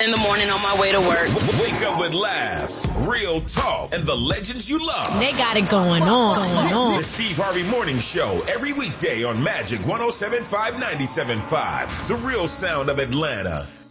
in the morning on my way to work. Wake up with laughs, real talk, and the legends you love. They got it going on. The Steve Harvey Morning Show, every weekday on Magic 107.5, 97.5. The real sound of Atlanta.